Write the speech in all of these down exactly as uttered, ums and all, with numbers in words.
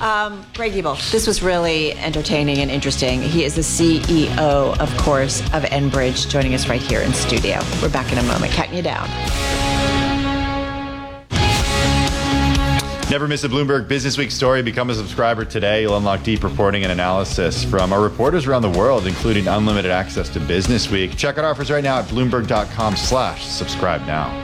Um, Greg Ebel, this was really entertaining and interesting. He is the C E O, of course, of Enbridge, joining us right here in studio. We're back in a moment. Counting you down. Never miss a Bloomberg Business Week story. Become a subscriber today. You'll unlock deep reporting and analysis from our reporters around the world, including unlimited access to Business Week. Check out offers right now at Bloomberg.com slash subscribe now.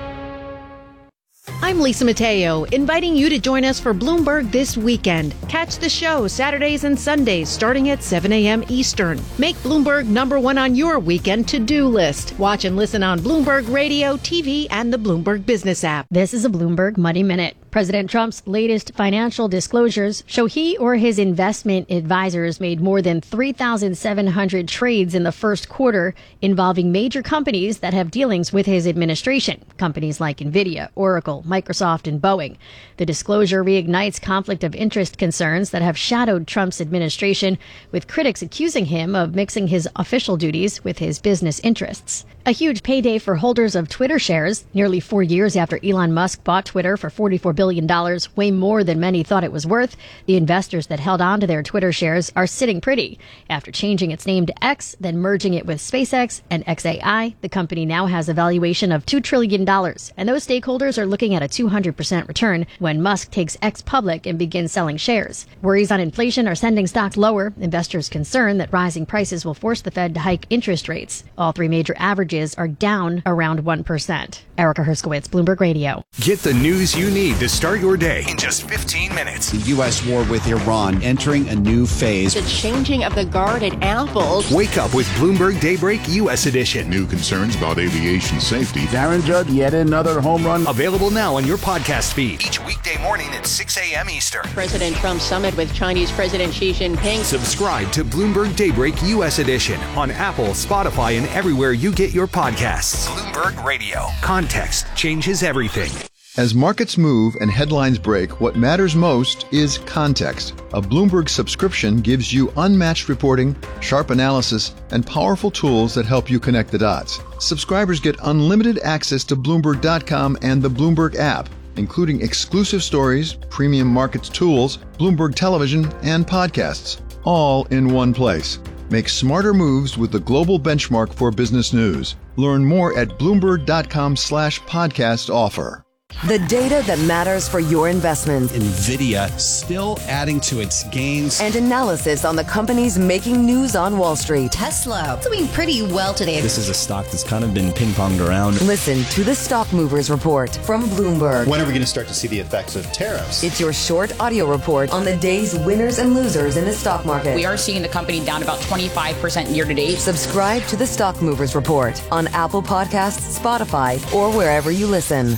I'm Lisa Mateo, inviting you to join us for Bloomberg This Weekend. Catch the show Saturdays and Sundays starting at seven a.m. Eastern. Make Bloomberg number one on your weekend to-do list. Watch and listen on Bloomberg Radio, T V, and the Bloomberg Business app. This is a Bloomberg Money Minute. President Trump's latest financial disclosures show he or his investment advisors made more than three thousand seven hundred trades in the first quarter involving major companies that have dealings with his administration, companies like NVIDIA, Oracle, Microsoft, and Boeing. The disclosure reignites conflict of interest concerns that have shadowed Trump's administration, with critics accusing him of mixing his official duties with his business interests. A huge payday for holders of Twitter shares, nearly four years after Elon Musk bought Twitter for forty-four billion dollars, way more than many thought it was worth. The investors that held on to their Twitter shares are sitting pretty. After changing its name to X, then merging it with SpaceX and X A I, the company now has a valuation of two trillion dollars, and those stakeholders are looking at a two hundred percent return when Musk takes X public and begins selling shares. Worries on inflation are sending stocks lower. Investors concerned that rising prices will force the Fed to hike interest rates. All three major averages are down around one percent. Erica Herskowitz, Bloomberg Radio. Get the news you need to start your day in just fifteen minutes. The U S war with Iran entering a new phase. The changing of the guard at Apple. Wake up with Bloomberg Daybreak U S Edition. New concerns about aviation safety. Darren Judd, yet another home run. Available now on your podcast feed. Each weekday morning at six a.m. Eastern. President Trump summit with Chinese President Xi Jinping. Subscribe to Bloomberg Daybreak U S Edition on Apple, Spotify, and everywhere you get your podcasts. Bloomberg Radio. Context changes everything. As markets move and headlines break, what matters most is context. A Bloomberg subscription gives you unmatched reporting, sharp analysis, and powerful tools that help you connect the dots. Subscribers get unlimited access to Bloomberg dot com and the Bloomberg app, including exclusive stories, premium markets tools, Bloomberg television, and podcasts, all in one place. Make smarter moves with the global benchmark for business news. Learn more at Bloomberg dot com slash podcast offer. The data that matters for your investment. NVIDIA still adding to its gains. And analysis on the companies making news on Wall Street. Tesla doing pretty well today. This is a stock that's kind of been ping-ponged around. Listen to the Stock Movers Report from Bloomberg. When are we going to start to see the effects of tariffs? It's your short audio report on the day's winners and losers in the stock market. We are seeing the company down about twenty-five percent year to date. Subscribe to the Stock Movers Report on Apple Podcasts, Spotify, or wherever you listen.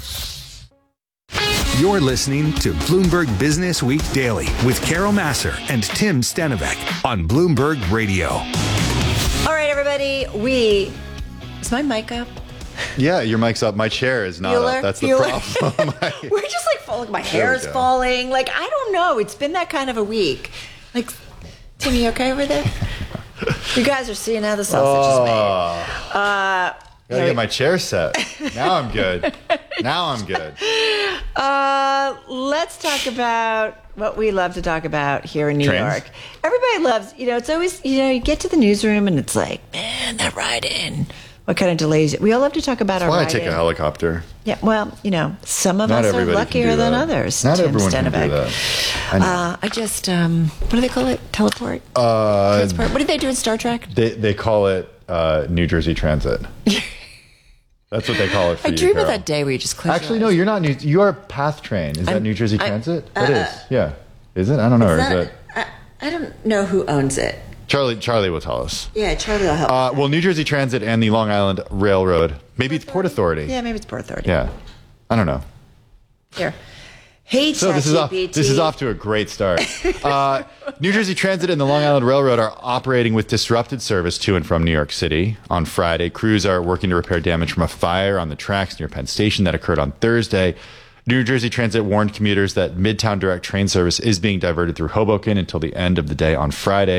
You're listening to Bloomberg Business Week Daily with Carol Massar and Tim Stenivek on Bloomberg Radio. All right, everybody. We... Is my mic up? Yeah, your mic's up. My chair is not Bueller, up. That's the Bueller. problem. We're just like falling. My hair's falling. Like, I don't know. It's been that kind of a week. Like, Tim, you okay with it? You guys are seeing how the sausage oh. is made. Uh... Gotta get my chair set. Now I'm good. Now I'm good. Uh, let's talk about what we love to talk about here in New Trains. York. Everybody loves, you know, it's always, you know, you get to the newsroom and it's like, man, that ride in. What kind of delays? We all love to talk about That's our why ride I take in. a helicopter. Yeah, well, you know, some of Not us are everybody can luckier do than that. others. Not Tim everyone Stenivek. can do that. I know. Uh, I just, um, what do they call it? Teleport? Uh, Transport? What did they do in Star Trek? They they call it uh, New Jersey Transit. That's what they call it for I you, dream Carol. of that day where you just close Actually, your no, eyes. you're not New. You are Path Train. Is that I'm- New Jersey I'm- Transit? uh, it is. Yeah. Is it? I don't know. Is Is, that- it? I, I don't know who owns it. Charlie Charlie will tell us. Yeah, Charlie will help. Uh, well, New Jersey Transit and the Long Island Railroad. Maybe it's Port Authority. Yeah, maybe it's Port Authority. Yeah. I don't know. Here. Hey, So this is off. ChatGPT. This is off to a great start. Uh, New Jersey Transit and the Long Island Railroad are operating with disrupted service to and from New York City. On Friday, crews are working to repair damage from a fire on the tracks near Penn Station that occurred on Thursday. New Jersey Transit warned commuters that Midtown Direct train service is being diverted through Hoboken until the end of the day on Friday.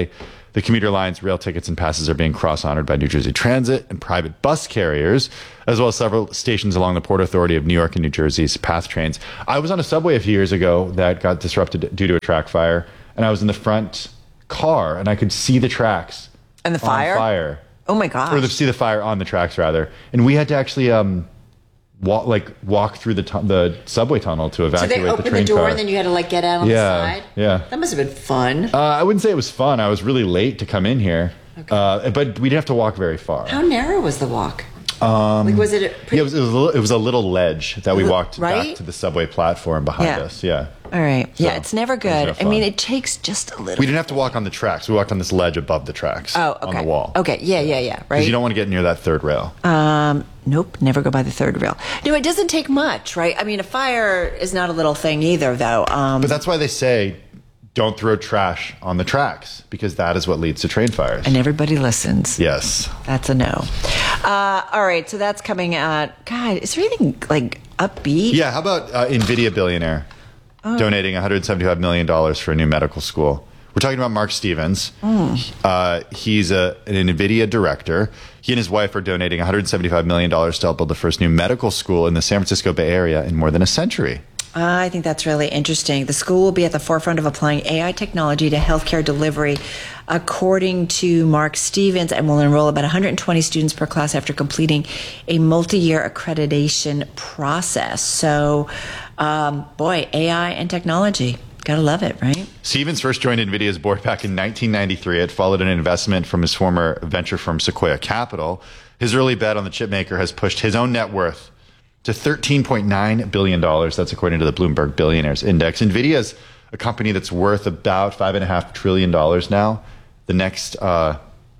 The commuter lines, rail tickets, and passes are being cross-honored by New Jersey Transit and private bus carriers, as well as several stations along the Port Authority of New York and New Jersey's PATH trains. I was on a subway a few years ago that got disrupted due to a track fire, and I was in the front car, and I could see the tracks. And the fire? On fire. Oh, my gosh. Or the, see the fire on the tracks, rather. And we had to actually... um. Walk like walk through the tu- the subway tunnel to evacuate the train car. So they opened the door and then you had to like get out on yeah, the side? Yeah. That must have been fun. Uh, I wouldn't say it was fun. I was really late to come in here. Okay. Uh, but we didn't have to walk very far. How narrow was the walk? Um, like was it? A pretty- yeah, it was, it, was a little, it was a little ledge that we walked right? back to the subway platform behind yeah. us. Yeah. All right. So, yeah, it's never good. It I mean, it takes just a little. We didn't have to walk on the tracks. We walked on this ledge above the tracks. Oh, okay. On the wall. Okay. Yeah, yeah, yeah. Right. Because you don't want to get near that third rail. Um. Nope. Never go by the third rail. No, it doesn't take much, right? I mean, a fire is not a little thing either, though. Um, but that's why they say don't throw trash on the tracks, because that is what leads to train fires. And everybody listens. Yes. That's a no. Uh, all right. So that's coming at. God, is there anything like upbeat? Yeah. How about uh, NVIDIA billionaire oh. donating one hundred seventy-five million dollars for a new medical school? We're talking about Mark Stevens. Mm. Uh, he's a, an NVIDIA director. He and his wife are donating one hundred seventy-five million dollars to help build the first new medical school in the San Francisco Bay Area in more than a century. I think that's really interesting. The school will be at the forefront of applying A I technology to healthcare delivery, according to Mark Stevens, and will enroll about one hundred twenty students per class after completing a multi-year accreditation process. So, um, boy, A I and technology. Gotta love it, right? Stevens first joined NVIDIA's board back in nineteen ninety-three. It followed an investment from his former venture firm Sequoia Capital. His early bet on the chipmaker has pushed his own net worth to thirteen point nine billion dollars. That's according to the Bloomberg Billionaires Index. NVIDIA is a company that's worth about five point five trillion dollars now. The next uh,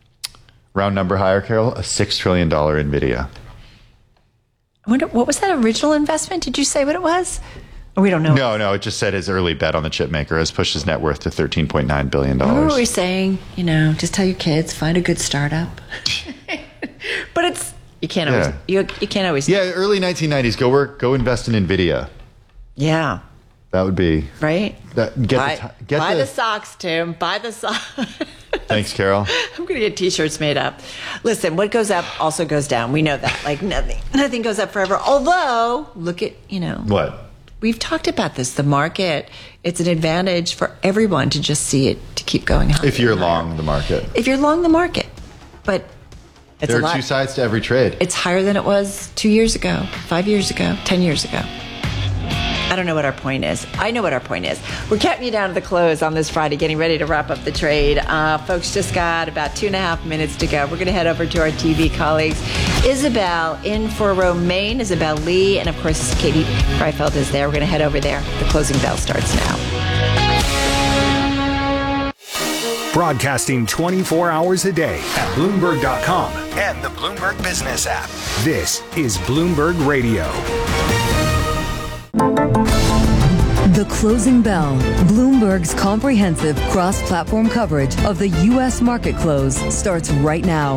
round number higher, Carol, a six trillion dollars NVIDIA. I wonder, what was that original investment? Did you say what it was? Or we don't know. No, no, it just said his early bet on the chipmaker has pushed his net worth to thirteen point nine billion dollars. Remember what we were saying? You know, just tell your kids, find a good startup. But it's... You can't always. Yeah. You, you can't always. Yeah, early nineteen nineties. Go work. Go invest in NVIDIA. Yeah, that would be right. That, get buy the, get buy the, the socks, Tim. Buy the socks. Thanks, Carol. I'm going to get T-shirts made up. Listen, what goes up also goes down. We know that. Like nothing, nothing goes up forever. Although, look at you know what we've talked about this. The market. It's an advantage for everyone to just see it to keep going higher. If you're long the market. If you're long the market, but. It's there a are lot. two sides to every trade. It's higher than it was two years ago, five years ago, ten years ago. I don't know what our point is. I know what our point is. We're counting you down to the close on this Friday, getting ready to wrap up the trade. Uh, folks, just got about two and a half minutes to go. We're going to head over to our T V colleagues. Isabel in for Romaine, Isabel Lee, and of course, Katie Greifeld is there. We're going to head over there. The closing bell starts now. Broadcasting twenty-four hours a day at Bloomberg dot com and the Bloomberg Business app. This is Bloomberg Radio. The Closing Bell, Bloomberg's comprehensive cross-platform coverage of the U S market close starts right now.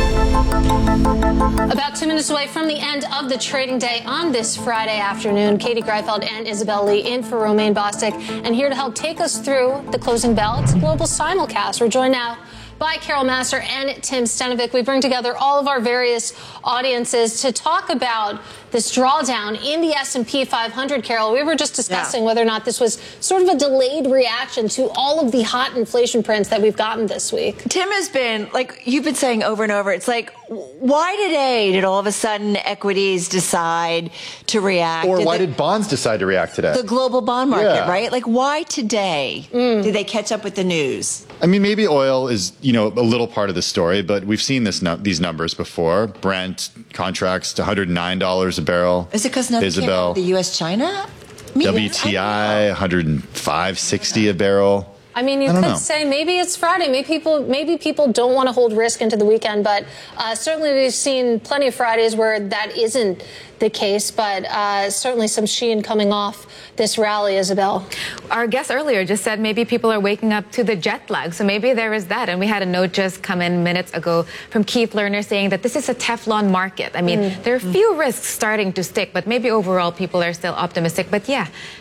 About two minutes away from the end of the trading day on this Friday afternoon, Katie Greifeld and Isabel Lee in for Romaine Bostick. And here to help take us through the closing bell, it's a global simulcast. We're joined now by Carol Massar and Tim Stenovec. We bring together all of our various audiences to talk about this drawdown in the S and P five hundred, Carol. We were just discussing yeah. whether or not this was sort of a delayed reaction to all of the hot inflation prints that we've gotten this week. Tim has been, like you've been saying over and over, it's like, why today did all of a sudden equities decide to react? Or did why the, did bonds decide to react today? The global bond market, yeah. right? Like, why today mm. did they catch up with the news? I mean, maybe oil is, you know, a little part of the story, but we've seen this no- these numbers before. Brent contracts to one hundred nine dollars a barrel. Is it because nothing Isabel. came out of the U S China? W T I, one hundred five sixty a barrel. I mean, you I could know. say maybe it's Friday. Maybe people, maybe people don't want to hold risk into the weekend, but uh, certainly we've seen plenty of Fridays where that isn't the case. But uh, certainly some sheen coming off this rally, Isabel. Our guest earlier just said maybe people are waking up to the jet lag, so maybe there is that. And we had a note just come in minutes ago from Keith Lerner saying that this is a Teflon market. I mean, mm. there are few risks starting to stick, but maybe overall people are still optimistic. But yeah,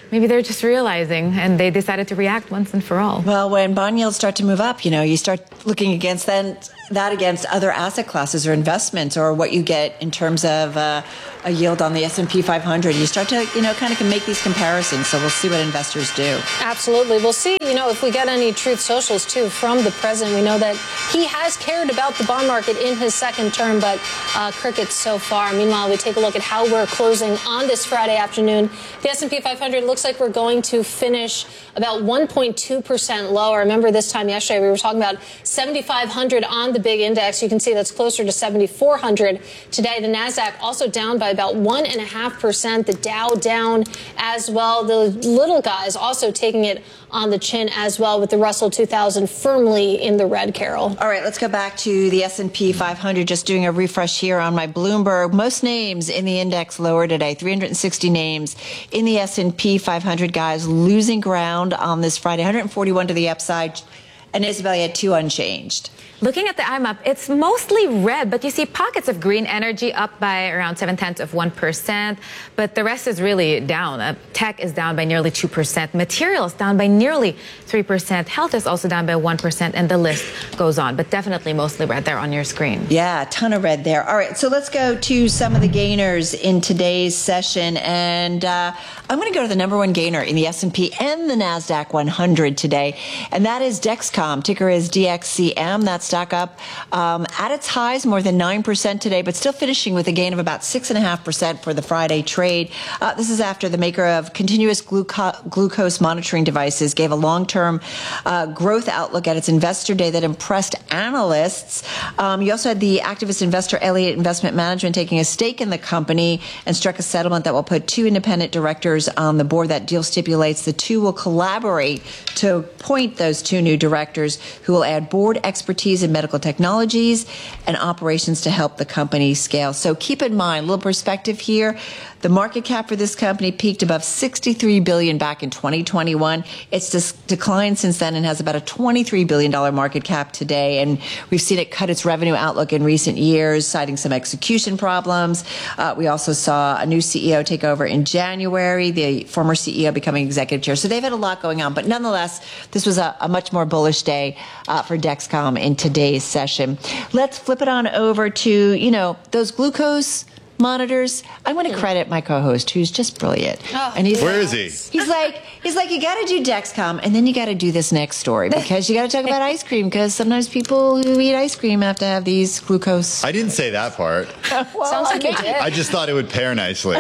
maybe they're just realizing and they decided to react once and for all. Well, when bond yields start to move up, you know, you start looking against that, that against other asset classes or investments or what you get in terms of uh, a yield on the S and P five hundred. You start to, you know, kind of can make these comparisons. So we'll see what investors do. Absolutely. We'll see, you know, if we get any truth socials, too, from the president. We know that he has cared about the bond market in his second term, but uh, crickets so far. Meanwhile, we take a look at how we're closing on this Friday afternoon. The S and P five hundred looks like we're going to finish about one point two percent lower. Remember this time yesterday, we were talking about seventy-five hundred on the big index. You can see that's closer to seventy-four hundred today. The NASDAQ also down by about one point five percent. The Dow down as well. The little guys also taking it on the chin as well, with the Russell two thousand firmly in the red, Carol. All right, let's go back to the S and P five hundred. Just doing a refresh here on my Bloomberg. Most names in the index lower today. three hundred sixty names in the S and P five hundred, guys, losing ground on this Friday. one hundred forty-one to the upside. And Isabel, you had two unchanged. Looking at the I MAP, it's mostly red, but you see pockets of green energy up by around seven tenths of one percent, but the rest is really down. Uh, tech is down by nearly two percent. Materials down by nearly three percent. Health is also down by one percent, and the list goes on, but definitely mostly red there on your screen. Yeah, a ton of red there. All right, so let's go to some of the gainers in today's session, and uh, I'm going to go to the number one gainer in the S and P and the NASDAQ one hundred today, and that is Dexcom. Ticker is D X C M. That's stock up um, at its highs, more than nine percent today, but still finishing with a gain of about six point five percent for the Friday trade. Uh, this is after the maker of continuous gluco- glucose monitoring devices gave a long-term uh, growth outlook at its investor day that impressed analysts. Um, you also had the activist investor Elliott Investment Management taking a stake in the company and struck a settlement that will put two independent directors on the board. That deal stipulates the two will collaborate to appoint those two new directors who will add board expertise in medical technologies and operations to help the company scale. So keep in mind, a little perspective here. The market cap for this company peaked above sixty-three billion dollars back in twenty twenty-one. It's dis- declined since then and has about a twenty-three billion dollars market cap today. And we've seen it cut its revenue outlook in recent years, citing some execution problems. Uh, we also saw a new C E O take over in January, the former C E O becoming executive chair. So they've had a lot going on. But nonetheless, this was a, a much more bullish day uh, for Dexcom in today's session. Let's flip it on over to, you know, those glucose monitors. I'm going to credit my co-host, who's just brilliant. Oh, and he's where is he? He's like, he's like, you got to do Dexcom, and then you got to do this next story because you got to talk about ice cream because sometimes people who eat ice cream have to have these glucose. I didn't say that part. Well, Sounds like you did. I just thought it would pair nicely.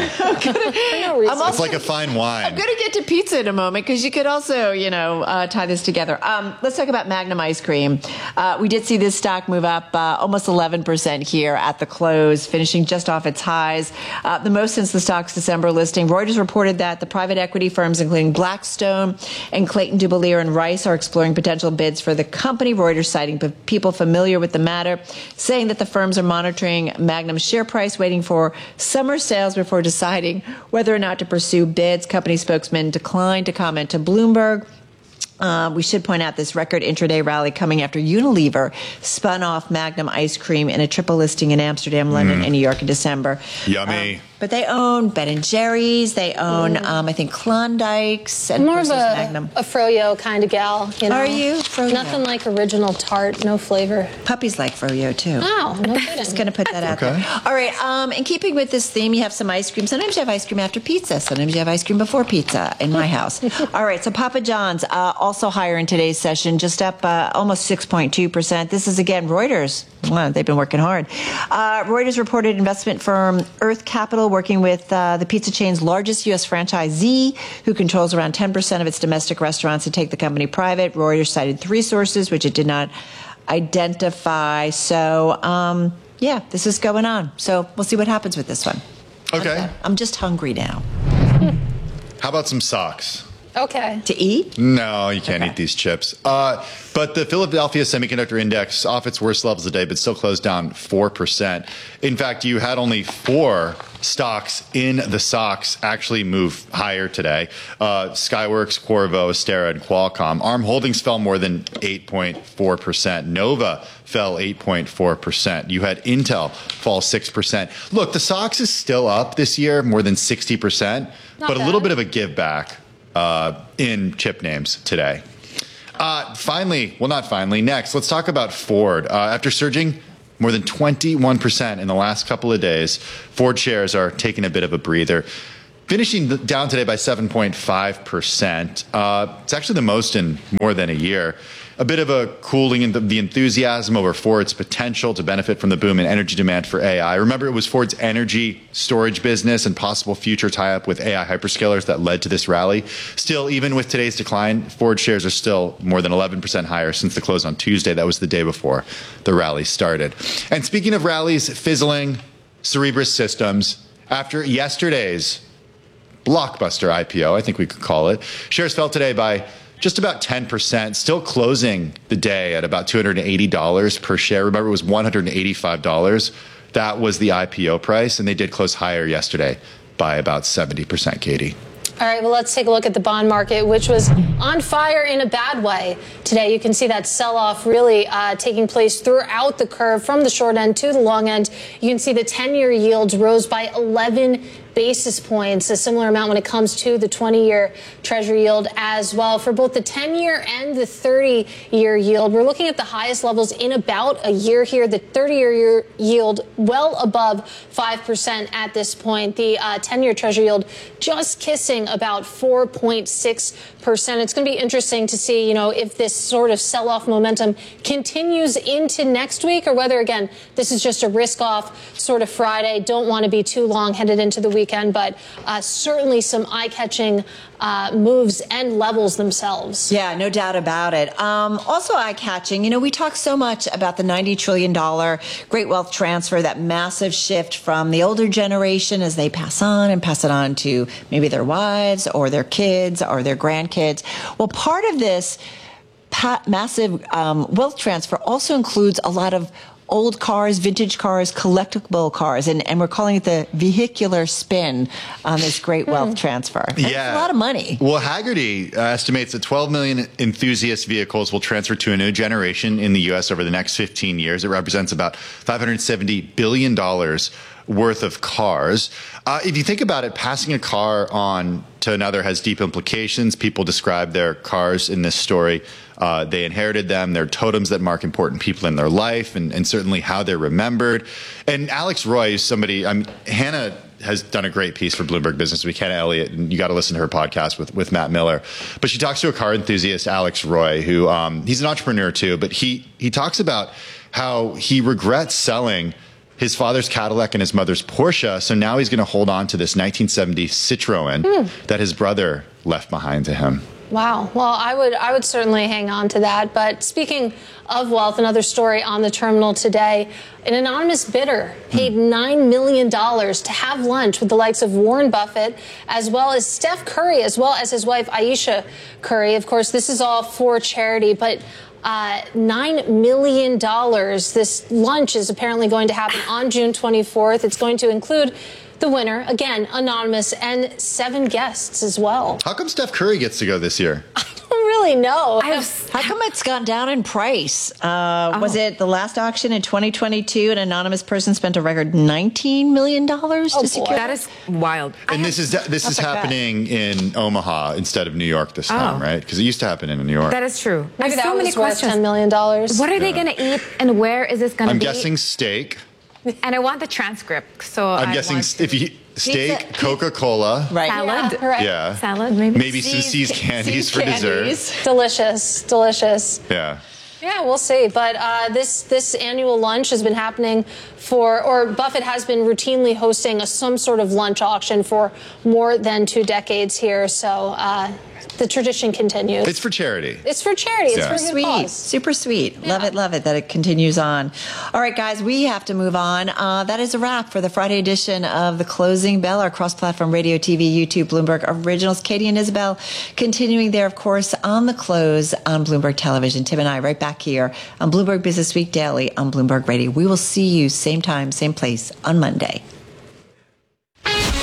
no reason. It's like a fine wine. I'm going to get to pizza in a moment because you could also, you know, uh, tie this together. Um, let's talk about Magnum ice cream. Uh, we did see this stock move up uh, almost eleven percent here at the close, finishing just off its highs, uh, the most since the stock's December listing. Reuters reported that the private equity firms, including Blackstone and Clayton, Dubilier and Rice, are exploring potential bids for the company. Reuters citing p- people familiar with the matter, saying that the firms are monitoring Magnum's share price, waiting for summer sales before deciding whether or not to pursue bids. Company spokesman declined to comment to Bloomberg. Uh, we should point out this record intraday rally coming after Unilever spun off Magnum ice cream in a triple listing in Amsterdam, London, mm. and New York in December. Yummy. Um, but they own Ben and Jerry's. They own, mm. um, I think, Klondike's. And more of a, Magnum. a froyo kind of gal. You know? Are you? Froyo. Nothing like original tart, no flavor. Puppies like froyo, too. Oh, no kidding. Just going to put that out okay. there. All right. Um, in keeping with this theme, you have some ice cream. Sometimes you have ice cream after pizza. Sometimes you have ice cream before pizza in my house. All right. So Papa John's uh, also higher in today's session, just up uh, almost six point two percent. This is, again, Reuters. Well, they've been working hard. Uh, Reuters reported investment firm Earth Capital working with uh, the pizza chain's largest U S franchisee, who controls around ten percent of its domestic restaurants, to take the company private. Reuters cited three sources, which it did not identify. So, um, yeah, this is going on. So we'll see what happens with this one. Okay. I'm just hungry now. How about some socks? Okay. To eat? No, you can't okay. eat these chips. Uh, but the Philadelphia Semiconductor Index off its worst levels today, but still closed down four percent. In fact, you had only four stocks in the socks actually move higher today. Uh, Skyworks, Qorvo, Astera, and Qualcomm. ARM Holdings fell more than eight point four percent. Nova fell eight point four percent. You had Intel fall six percent. Look, the stocks is still up this year, more than sixty percent, Not but bad. a little bit of a give back. uh, in chip names today. Uh, finally, well, not finally, next, let's talk about Ford. Uh, after surging more than twenty-one percent in the last couple of days, Ford shares are taking a bit of a breather, finishing down today by seven point five percent. Uh, it's actually the most in more than a year. A bit of a cooling in the, the enthusiasm over Ford's potential to benefit from the boom in energy demand for A I. Remember, it was Ford's energy storage business and possible future tie-up with A I hyperscalers that led to this rally. Still, even with today's decline, Ford shares are still more than eleven percent higher since the close on Tuesday. That was the day before the rally started. And speaking of rallies fizzling, Cerebras Systems, after yesterday's blockbuster I P O, I think we could call it, shares fell today by just about ten percent, still closing the day at about two hundred eighty dollars per share. Remember, it was one hundred eighty-five dollars. That was the I P O price, and they did close higher yesterday by about seventy percent, Katie. All right, well, let's take a look at the bond market, which was on fire in a bad way today. You can see that sell-off really uh, taking place throughout the curve from the short end to the long end. You can see the ten-year yields rose by eleven basis points, a similar amount when it comes to the twenty-year Treasury yield as well. For both the ten-year and the thirty-year yield, we're looking at the highest levels in about a year here. The thirty-year yield well above five percent at this point. The uh, ten-year Treasury yield just kissing about four point six percent. It's going to be interesting to see, you know, if this sort of sell-off momentum continues into next week or whether, again, this is just a risk-off sort of Friday. Don't want to be too long headed into the week. But uh, certainly some eye-catching uh, moves and levels themselves. Yeah, no doubt about it. Um, also eye-catching, you know, we talk so much about the ninety trillion dollars great wealth transfer, that massive shift from the older generation as they pass on and pass it on to maybe their wives or their kids or their grandkids. Well, part of this pa- massive um, wealth transfer also includes a lot of old cars, vintage cars, collectible cars, and, and we're calling it the vehicular spin on this great wealth transfer. And yeah. It's a lot of money. Well, Hagerty uh, estimates that twelve million enthusiast vehicles will transfer to a new generation in the U S over the next fifteen years. It represents about five hundred seventy billion dollars worth of cars. Uh, if you think about it, passing a car on to another has deep implications. People describe their cars in this story. Uh, they inherited them. They're totems that mark important people in their life and, and certainly how they're remembered. And Alex Roy is somebody, I mean, Hannah has done a great piece for Bloomberg Business Week, Hannah Elliott, and you got to listen to her podcast with, with Matt Miller. But she talks to a car enthusiast, Alex Roy, who um, he's an entrepreneur too, but he, he talks about how he regrets selling his father's Cadillac and his mother's Porsche. So now he's going to hold on to this nineteen seventy Citroen mm. that his brother left behind to him. Wow. Well, I would I would certainly hang on to that. But speaking of wealth, another story on the terminal today. An anonymous bidder paid nine million dollars to have lunch with the likes of Warren Buffett, as well as Steph Curry, as well as his wife, Ayesha Curry. Of course, this is all for charity, but Uh, nine million dollars. This lunch is apparently going to happen on June twenty-fourth. It's going to include the winner, again, anonymous, and seven guests as well. How come Steph Curry gets to go this year? I don't really know. I've, How come it's gone down in price? Uh, oh. Was it the last auction in twenty twenty-two? An anonymous person spent a record nineteen million dollars oh, to secure. That is wild. And this is this is happening that. in Omaha instead of New York this time, oh. right? Because it used to happen in New York. That is true. Maybe that so many was worth questions. ten million dollars. What are yeah. they going to eat, and where is this going to I'm be? I'm guessing steak. And I want the transcript. So I'm I guessing want if you steak, Coca-Cola, right? Salad, yeah, right. yeah. Salad, maybe. Maybe some See's candies for candies. dessert. Delicious, delicious. Yeah. Yeah, we'll see. But uh, this this annual lunch has been happening for, or Buffett has been routinely hosting a, some sort of lunch auction for more than two decades here. So uh, the tradition continues. It's for charity. It's for charity. It's yeah. for a good Sweet, cause. super sweet. Yeah. Love it, love it that it continues on. All right, guys, we have to move on. Uh, that is a wrap for the Friday edition of The Closing Bell, our cross-platform radio, T V, YouTube, Bloomberg Originals. Katie and Isabel continuing there, of course, on the close on Bloomberg Television. Tim and I right back here on Bloomberg Business Week Daily on Bloomberg Radio. We will see you same time, same place on Monday.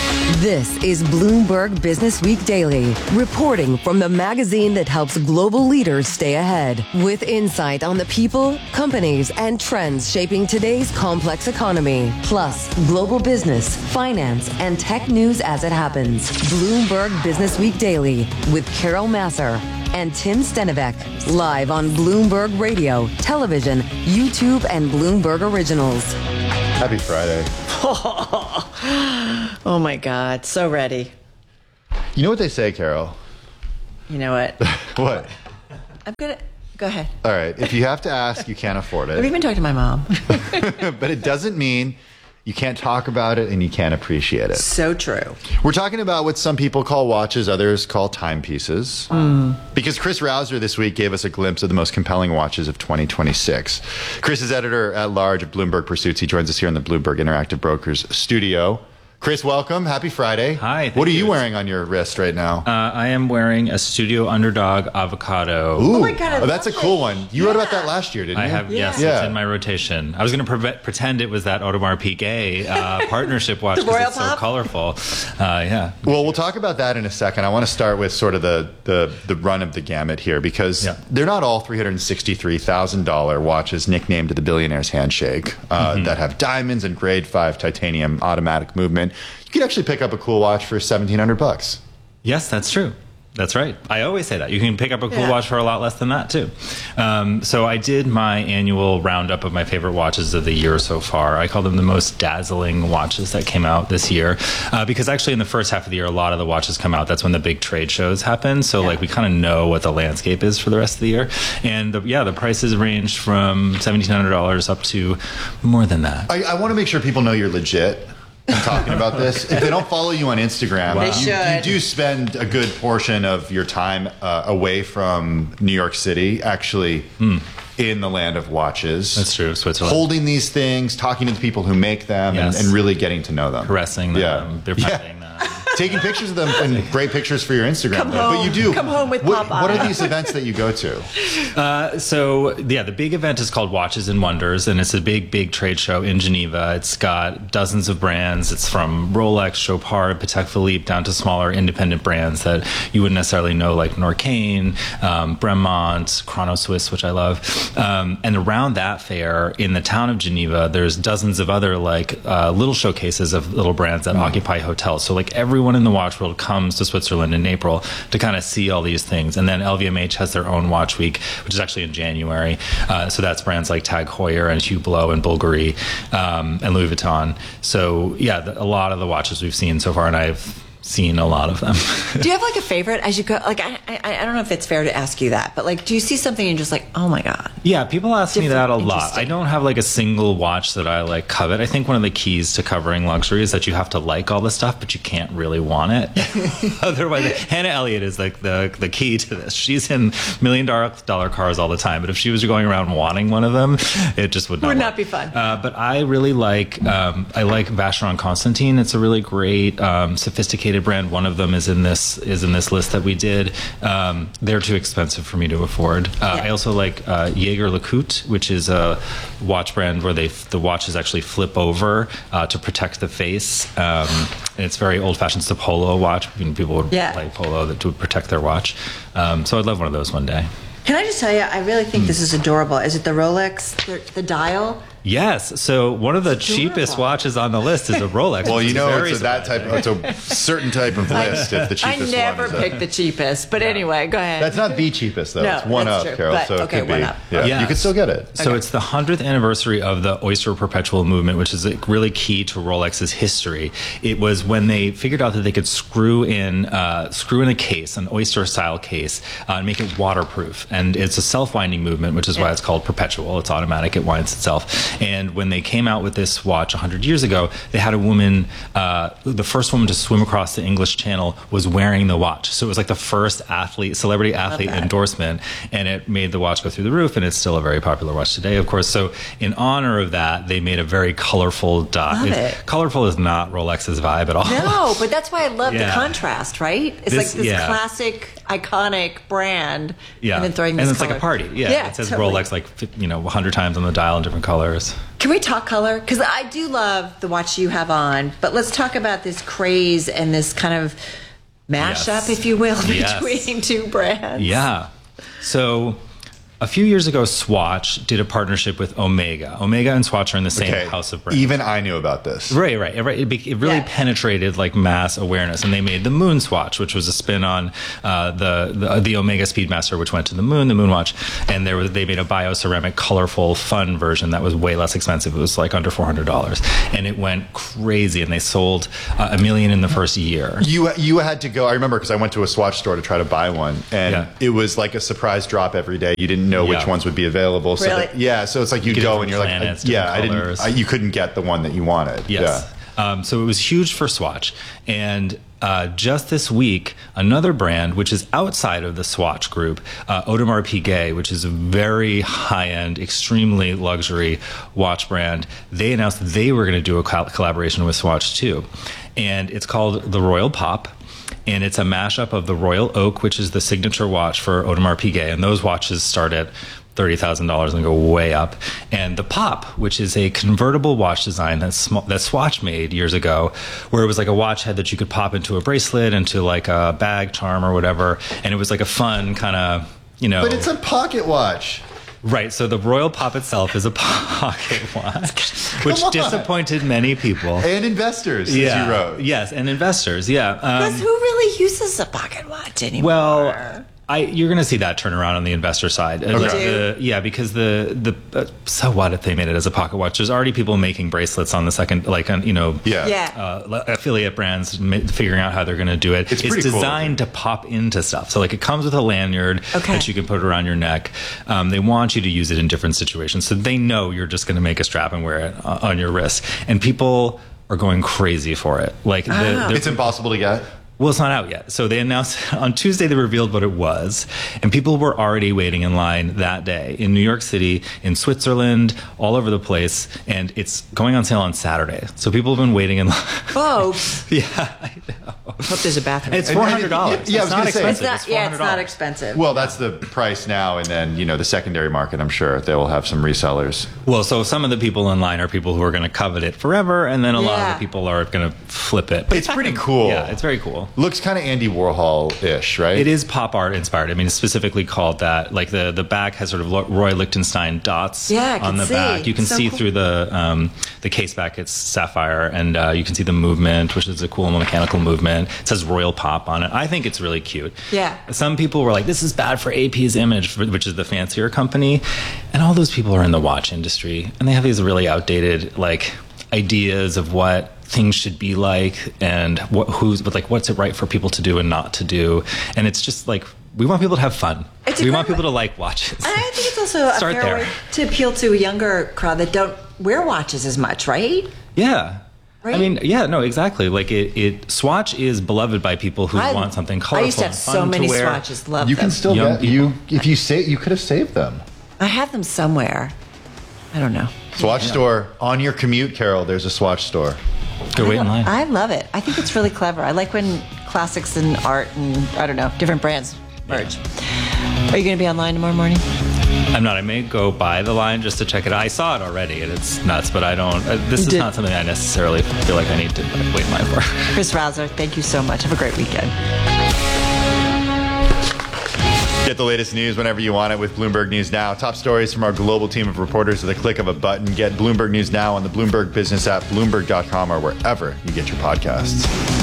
This is Bloomberg Business Week Daily, reporting from the magazine that helps global leaders stay ahead, with insight on the people, companies, and trends shaping today's complex economy, plus global business, finance, and tech news as it happens. Bloomberg Business Week Daily with Carol Masser and Tim Stenivek, live on Bloomberg Radio, television, YouTube, and Bloomberg Originals. Happy Friday. Oh my God, so ready. You know what they say, Carol? You know what? What? I'm gonna go ahead. All right. If you have to ask, you can't afford it. I've even talked to my mom. But it doesn't mean you can't talk about it and you can't appreciate it. So true. We're talking about what some people call watches, others call timepieces. Mm. Because Chris Rausser this week gave us a glimpse of the most compelling watches of twenty twenty-six. Chris is editor at large at Bloomberg Pursuits. He joins us here in the Bloomberg Interactive Brokers studio. Chris, welcome. Happy Friday. Hi. What are you, you wearing on your wrist right now? Uh, I am wearing a Studio Underdog avocado. Ooh, oh my God, I oh, that's a cool one. You yeah. wrote about that last year, didn't you? I have, yeah. yes, yeah. it's in my rotation. I was going to pre- pretend it was that Audemars Piguet uh, partnership watch The because Royal it's Pop? so colorful. Uh, yeah. Well, we'll talk about that in a second. I want to start with sort of the, the, the run of the gamut here because yeah. they're not all three hundred sixty-three thousand dollars watches nicknamed the billionaire's handshake uh, mm-hmm. that have diamonds and grade five titanium automatic movement. You could actually pick up a cool watch for seventeen hundred bucks. Yes, that's true. That's right. I always say that. You can pick up a cool yeah. watch for a lot less than that, too. Um, so I did my annual roundup of my favorite watches of the year so far. I call them the most dazzling watches that came out this year. Uh, because actually in the first half of the year, a lot of the watches come out. That's when the big trade shows happen. So yeah. like we kind of know what the landscape is for the rest of the year. And the, yeah, the prices ranged from seventeen hundred dollars up to more than that. I, I want to make sure people know you're legit. I'm talking about this. If they don't follow you on Instagram, wow. you, should. you do spend a good portion of your time uh, away from New York City, actually mm. in the land of watches. That's true, Switzerland. Holding these things, talking to the people who make them, yes. and, and really getting to know them. Caressing them, yeah. they're petting yeah. them. Taking pictures of them and great pictures for your Instagram. Come though. home, but you do. Come home with what, Popeye. What are these events that you go to? Uh, so, yeah, the big event is called Watches and Wonders, and it's a big, big trade show in Geneva. It's got dozens of brands. It's from Rolex, Chopard, Patek Philippe, down to smaller independent brands that you wouldn't necessarily know, like Norqain, um, Bremont, Chrono Swiss, which I love. Um, and around that fair, in the town of Geneva, there's dozens of other, like, uh, little showcases of little brands that mm. occupy hotels. So, like, everyone in the watch world comes to Switzerland in April to kind of see all these things. And then L V M H has their own watch week, which is actually in January. Uh, so that's brands like Tag Heuer and Hublot and Bulgari um, and Louis Vuitton. So yeah, the, a lot of the watches we've seen so far, and I've seen a lot of them. Do you have like a favorite as you go? Like, I, I, I don't know if it's fair to ask you that, but like, do you see something and you're just like, oh my God? Yeah, people ask me that a lot. Interesting. I don't have like a single watch that I like covet. I think one of the keys to covering luxury is that you have to like all the stuff, but you can't really want it. Otherwise, Hannah Elliott is like the the key to this. She's in million dollar dollar cars all the time, but if she was going around wanting one of them, it just would not would work. not be fun. Uh, but I really like um, I like Vacheron Constantin. It's a really great, um, sophisticated brand. One of them is in this is in this list that we did. Um, they're too expensive for me to afford. Uh, yeah. I also like uh, Jaeger LeCoultre, which is a watch brand where they the watches actually flip over uh, to protect the face. Um, and it's very old-fashioned. It's a polo watch. I mean, people would yeah. play polo that would protect their watch. Um, so I'd love one of those one day. Can I just tell you, I really think mm. this is adorable. Is it the Rolex, the, the dial? Yes. So one of the cheapest watches on the list is a Rolex. Well, you know, very it's a, that type. It's a certain type of list. If the cheapest I never one is pick a, the cheapest, but yeah. anyway, go ahead. That's not the cheapest though. No, it's one that's up, true. Carol. But, so it okay, could one be. up. Yeah, yes. you could still get it. So okay. it's the hundredth anniversary of the Oyster Perpetual movement, which is really key to Rolex's history. It was when they figured out that they could screw in, uh, screw in a case, an Oyster style case, uh, and make it waterproof. And it's a self-winding movement, which is yeah. why it's called perpetual. It's automatic. It winds itself. And when they came out with this watch one hundred years ago, they had a woman, uh, the first woman to swim across the English Channel was wearing the watch. So it was like the first athlete, celebrity athlete endorsement, and it made the watch go through the roof, and it's still a very popular watch today, of course. So in honor of that, they made a very colorful dot. Love it. Colorful is not Rolex's vibe at all. No, but that's why I love yeah. the contrast, right? It's This- like this yeah. classic, iconic brand, Yeah, and then throwing this and it's color. like a party. Yeah, Yeah, it says totally. Rolex like you know a hundred times on the dial in different colors. dollars. Can we talk color? Because I do love the watch you have on, but let's talk about this craze and this kind of mashup, Yes. if you will, Yes. between two brands. Yeah. So a few years ago, Swatch did a partnership with Omega. Omega and Swatch are in the same Okay, house of brands. Even I knew about this. Right, right, right. It, be, it really Yeah. penetrated like mass awareness, and they made the Moon Swatch, which was a spin on uh, the, the the Omega Speedmaster, which went to the moon, the Moon Watch, and there was they made a bioceramic, colorful, fun version that was way less expensive. It was like under four hundred dollars, and it went crazy, and they sold uh, a million in the first year. You you had to go. I remember because I went to a Swatch store to try to buy one, and Yeah. it was like a surprise drop every day. You didn't know which Yeah. ones would be available. So Really? that- yeah. So it's like you Get go different and you're like, planets, I, yeah, different I didn't. colors. I, you couldn't get the one that you wanted. Yes. Um, so it was huge for Swatch. And uh, just this week, another brand, which is outside of the Swatch group, uh, Audemars Piguet, which is a very high-end, extremely luxury watch brand, they announced they were going to do a col- collaboration with Swatch too. And it's called the Royal Pop. And it's a mashup of the Royal Oak, which is the signature watch for Audemars Piguet. And those watches start at thirty thousand dollars and go way up. And the Pop, which is a convertible watch design that, sm- that Swatch made years ago, where it was like a watch head that you could pop into a bracelet, into like a bag charm or whatever. And it was like a fun kind of, you know. But it's a pocket watch. Right, so the Royal Pop itself is a pocket watch, which on. disappointed many people. And investors, as Yeah. you wrote. Yes, and investors, yeah. Um, Because who really uses a pocket watch anymore? Well, I, you're going to see that turn around on the investor side. Uh, Okay. the- yeah, because the the uh, so what if they made it as a pocket watch? There's already people making bracelets on the second, like on you know, Yeah. Yeah. uh, affiliate brands ma- figuring out how they're going to do it. It's pretty cool. designed to pop into stuff. So like it comes with a lanyard Okay. that you can put around your neck. Um, they want you to use it in different situations, so they know you're just going to make a strap and wear it uh, on your wrist, and people are going crazy for it. Like the, Oh. the- It's impossible to get. well, it's not out yet. So they announced on Tuesday, they revealed what it was. And people were already waiting in line that day in New York City, in Switzerland, all over the place. And it's going on sale on Saturday. So people have been waiting in line. Folks, yeah, I know. hope there's a bathroom. It's four hundred dollars. Yeah, I it's was not gonna say. expensive. It's not, yeah, it's not four hundred dollars. expensive. Well, that's the price now, and then you know the secondary market. I'm sure they will have some resellers. Well, so some of the people in line are people who are going to covet it forever. And then a lot Yeah. of the people are going to flip it. But It's pretty cool. Yeah, it's very cool. Looks kind of Andy Warhol-ish, right? It is pop art inspired. I mean, it's specifically called that. Like the, the back has sort of Lo- Roy Lichtenstein dots Yeah, I on can the see. back. You can So see cool. through the um, the case back. It's sapphire, and uh, you can see the movement, which is a cool mechanical movement. It says Royal Pop on it. I think it's really cute. Yeah. Some people were like, "This is bad for A P's image," which is the fancier company, and all those people are in the watch industry, and they have these really outdated like ideas of what things should be like and what who's but like what's it right for people to do and not to do, and it's just like we want people to have fun. It's a we great want people way- to like watches. And I think it's also a Start fair there. way to appeal to a younger crowd that don't wear watches as much, right? Yeah. Right? I mean, yeah, no, exactly. Like it, it Swatch is beloved by people who I- want something colorful. I used to have and so fun many to wear. swatches. Love You them. can still Young get you if you say you could have saved them. I have them somewhere. I don't know. Swatch store on your commute, Carol. There's a Swatch store. Go wait in line. I love it. I think it's really clever. I like when classics and art and I don't know different brands merge. Are you going to be online tomorrow morning? I'm not. I may go by the line just to check it out. I saw it already, and it's nuts. But I don't. Uh, this You is did- not something I necessarily feel like I need to like, wait in line for. Chris Rouser, thank you so much. Have a great weekend. Get the latest news whenever you want it with Bloomberg News Now. Top stories from our global team of reporters at the click of a button. Get Bloomberg News Now on the Bloomberg Business app, Bloomberg dot com, or wherever you get your podcasts.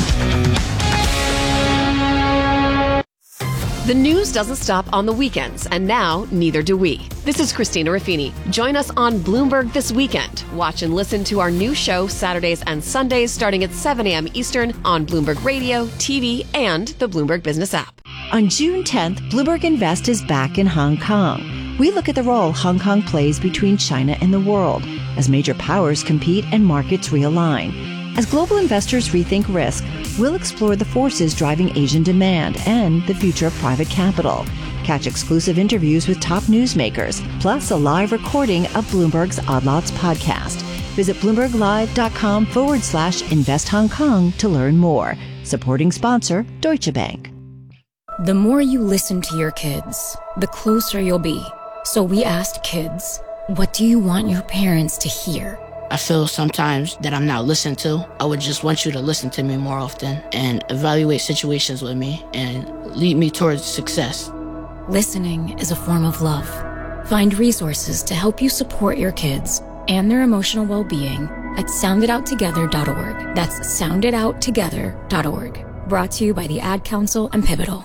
The news doesn't stop on the weekends, and now neither do we. This is Christina Ruffini. Join us on Bloomberg this weekend. Watch and listen to our new show Saturdays and Sundays starting at seven a.m. Eastern on Bloomberg Radio, T V, and the Bloomberg Business app. On June tenth, Bloomberg Invest is back in Hong Kong. We look at the role Hong Kong plays between China and the world as major powers compete and markets realign. As global investors rethink risk, we'll explore the forces driving Asian demand and the future of private capital. Catch exclusive interviews with top newsmakers, plus a live recording of Bloomberg's Odd Lots podcast. Visit bloomberglive.com forward slash invest Hong Kong to learn more. Supporting sponsor, Deutsche Bank. The more you listen to your kids, the closer you'll be. So we asked kids, What do you want your parents to hear? I feel sometimes that I'm not listened to. I would just want you to listen to me more often and evaluate situations with me and lead me towards success. Listening is a form of love. Find resources to help you support your kids and their emotional well-being at sound it out together dot org. That's sound it out together dot org. Brought to you by the Ad Council and Pivotal.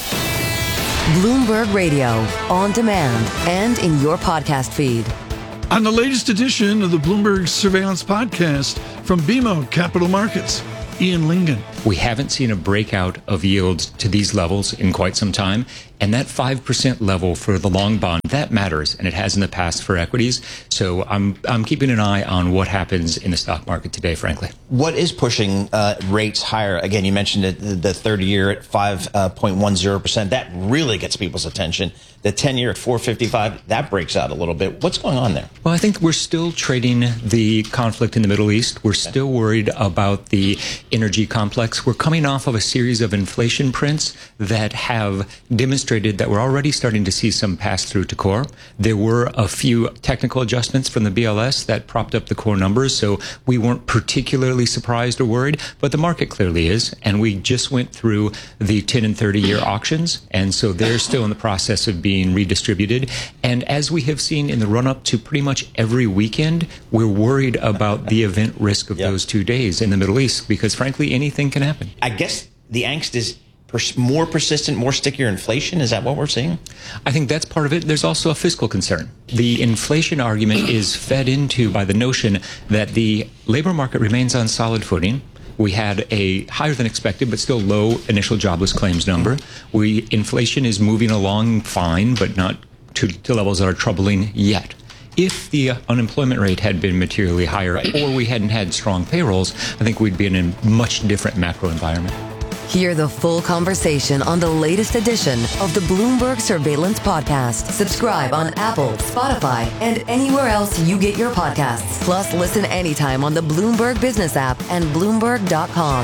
Bloomberg Radio, on demand and in your podcast feed. On the latest edition of the Bloomberg Surveillance Podcast from B M O Capital Markets, Ian Lingen. We haven't seen a breakout of yields to these levels in quite some time. And that five percent level for the long bond, that matters, and it has in the past for equities. So I'm I'm keeping an eye on what happens in the stock market today, frankly. What is pushing uh, rates higher? Again, you mentioned it, the thirty-year at five point one zero percent. That really gets people's attention. The ten-year at four fifty-five, that breaks out a little bit. What's going on there? Well, I think we're still trading the conflict in the Middle East. We're still worried about the energy complex. We're coming off of a series of inflation prints that have demonstrated that we're already starting to see some pass through to core. There were a few technical adjustments from the B L S that propped up the core numbers, so we weren't particularly surprised or worried, but the market clearly is, and we just went through the ten and thirty year auctions, and so they're still in the process of being redistributed. And as we have seen in the run-up to pretty much every weekend, we're worried about the event risk of yep. those two days in the Middle East, because frankly, anything can happen. I guess the angst is Pers- more persistent, more stickier inflation? Is that what we're seeing? I think that's part of it. There's also a fiscal concern. The inflation argument is fed into by the notion that the labor market remains on solid footing. We had a higher than expected, but still low initial jobless claims number. We inflation is moving along fine, but not to, to levels that are troubling yet. If the unemployment rate had been materially higher, right, or we hadn't had strong payrolls, I think we'd be in a much different macro environment. Hear the full conversation on the latest edition of the Bloomberg Surveillance Podcast. Subscribe on Apple, Spotify, and anywhere else you get your podcasts. Plus, listen anytime on the Bloomberg Business app and Bloomberg dot com.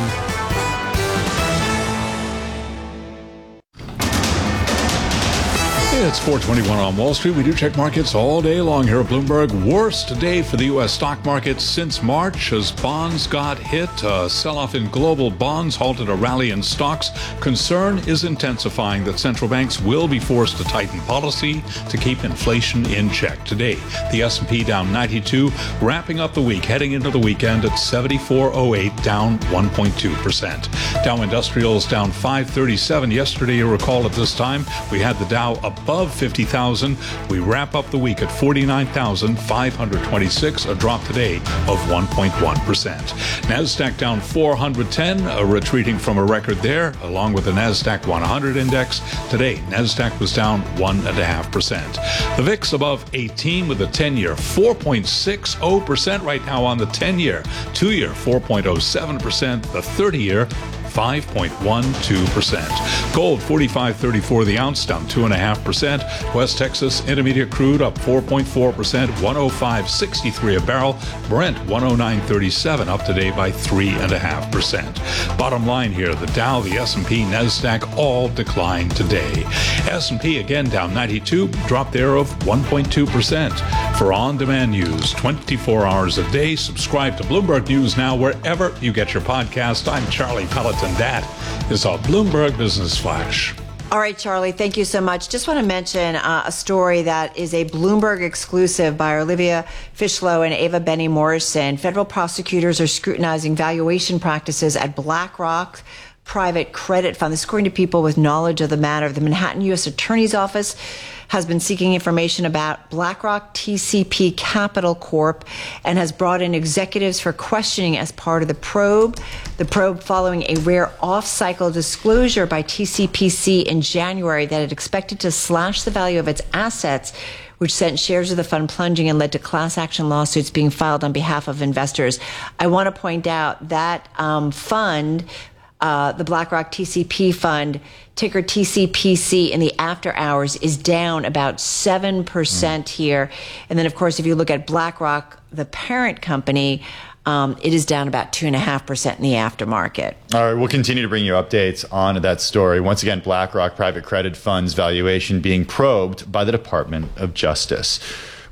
It's four twenty-one on Wall Street. We do check markets all day long here at Bloomberg. Worst day for the U S stock market since March as bonds got hit. A sell-off in global bonds halted a rally in stocks. Concern is intensifying that central banks will be forced to tighten policy to keep inflation in check. Today, the S and P down ninety-two, wrapping up the week, heading into the weekend at seventy-four oh eight, down one point two percent. Dow Industrials down five thirty-seven. Yesterday, you recall at this time, we had the Dow above fifty thousand. We wrap up the week at forty-nine thousand five hundred twenty-six, a drop today of one point one percent. NASDAQ down four hundred ten, uh, retreating from a record there, along with the NASDAQ one hundred index. Today, NASDAQ was down one point five percent. The V I X above eighteen with the ten-year four point six zero percent right now on the ten-year. Two-year four point zero seven percent. The thirty-year five point one two percent. Gold forty-five thirty-four the ounce, down two point five percent. West Texas Intermediate crude up four point four percent, one oh five sixty-three a barrel. Brent one oh nine thirty-seven, up today by three point five percent. Bottom line here, the Dow, the S and P, NASDAQ all declined today. S and P again down ninety-two, drop there of one point two percent. For on-demand news twenty-four hours a day, subscribe to Bloomberg News Now wherever you get your podcast. I'm Charlie Pelleton. That is our Bloomberg Business Flash. All right, Charlie, thank you so much. Just want to mention uh, a story that is a Bloomberg exclusive by Olivia Fishlow and Ava Benny Morrison. Federal prosecutors are scrutinizing valuation practices at BlackRock Private Credit Fund. This is according to people with knowledge of the matter. The Manhattan U S Attorney's Office has been seeking information about BlackRock T C P Capital Corp and has brought in executives for questioning as part of the probe. The probe following a rare off-cycle disclosure by T C P C in January that it expected to slash the value of its assets, which sent shares of the fund plunging and led to class action lawsuits being filed on behalf of investors. I want to point out that um, fund, uh, the BlackRock T C P fund, ticker T C P C in the after hours, is down about seven percent mm. here. And then, of course, if you look at BlackRock, the parent company, um, it is down about two point five percent in the aftermarket. All right, we'll continue to bring you updates on that story. Once again, BlackRock Private Credit Fund's valuation being probed by the Department of Justice.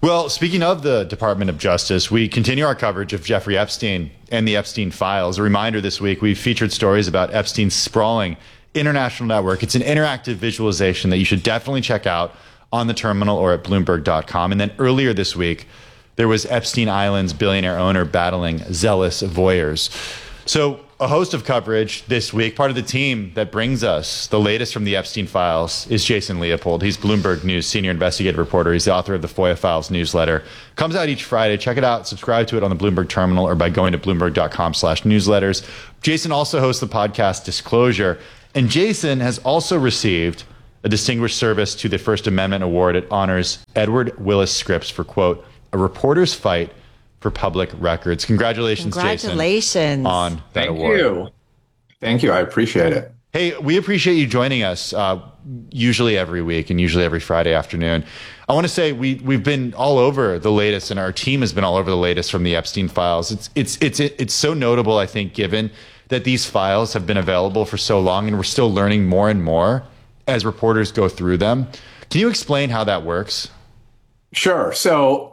Well, speaking of the Department of Justice, we continue our coverage of Jeffrey Epstein and the Epstein files. A reminder this week, we've featured stories about Epstein's sprawling international network. It's an interactive visualization that you should definitely check out on the terminal or at Bloomberg dot com. And then earlier this week, there was Epstein Island's billionaire owner battling zealous voyeurs. So a host of coverage this week. Part of the team that brings us the latest from the Epstein files is Jason Leopold. He's Bloomberg News senior investigative reporter. He's the author of the FOIA Files newsletter. Comes out each Friday. Check it out. Subscribe to it on the Bloomberg terminal or by going to Bloomberg dot com slash newsletters. Jason also hosts the podcast Disclosure. And Jason has also received a distinguished service to the First Amendment Award. It honors Edward Willis Scripps for, quote, a reporter's fight for public records. Congratulations, Congratulations. Jason, on that Thank award. Thank you. Thank you. I appreciate it. Hey, we appreciate you joining us uh, usually every week and usually every Friday afternoon. I want to say we, we've been all over the latest, and our team has been all over the latest from the Epstein files. It's, it's, it's, it's so notable, I think, given that these files have been available for so long and we're still learning more and more as reporters go through them. Can you explain how that works? Sure. So,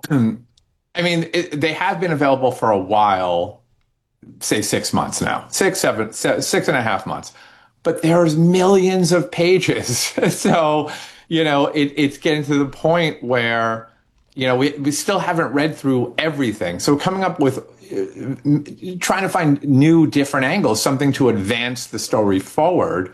I mean, it, they have been available for a while, say six months now, six, seven, six and a half months. But there's millions of pages. So, you know, it, it's getting to the point where, you know, we, we still haven't read through everything. So coming up with, uh, trying to find new, different angles, something to advance the story forward,